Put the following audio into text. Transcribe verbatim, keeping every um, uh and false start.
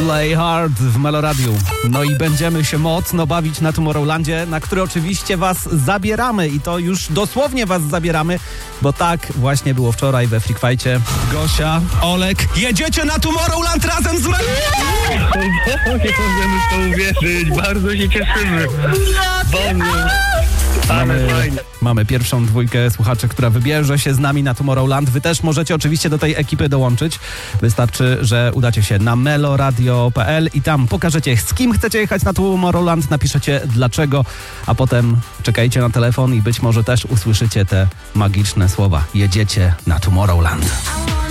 Play Hard w Meloradiu. No i będziemy się mocno bawić na Tomorrowlandzie, na który oczywiście was zabieramy i to już dosłownie was zabieramy, bo tak właśnie było wczoraj we Freak Fightcie. Gosia, Olek, jedziecie na Tomorrowland razem z Meloradią! Nie możemy w to uwierzyć, bardzo się cieszymy. Boże. Mamy, mamy pierwszą dwójkę słuchaczy, która wybierze się z nami na Tomorrowland. Wy też możecie oczywiście do tej ekipy dołączyć. Wystarczy, że udacie się na meloradio kropka p l i tam pokażecie, z kim chcecie jechać na Tomorrowland, napiszecie dlaczego, a potem czekajcie na telefon i być może też usłyszycie te magiczne słowa. Jedziecie na Tomorrowland.